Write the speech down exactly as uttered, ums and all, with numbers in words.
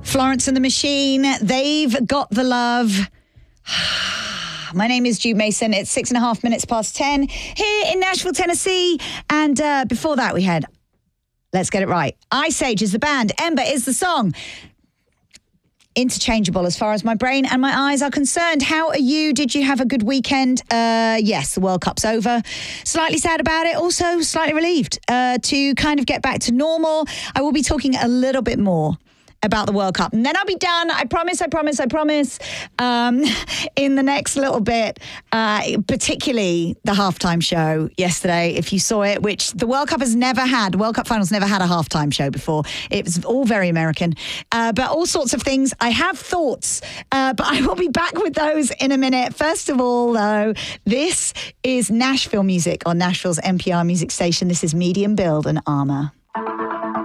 Florence and the Machine, They've Got the Love. My name is Jude Mason. It's six and a half minutes past ten here in Nashville, Tennessee. And uh, before that, we had Let's Get It Right. Ice Age is the band. Ember is the song. Interchangeable as far as my brain and my eyes are concerned. How are you? Did you have a good weekend? Uh, yes, the World Cup's over. Slightly sad about it. Also slightly relieved uh, to kind of get back to normal. I will be talking a little bit more about the World Cup. And then I'll be done. I promise, I promise, I promise. Um, in the next little bit, uh, particularly the halftime show yesterday, if you saw it, which the World Cup has never had. The World Cup finals never had a halftime show before. It was all very American. Uh, but all sorts of things. I have thoughts, uh, but I will be back with those in a minute. First of all, though, this is Nashville music on Nashville's N P R music station. This is Medium Build and Armour.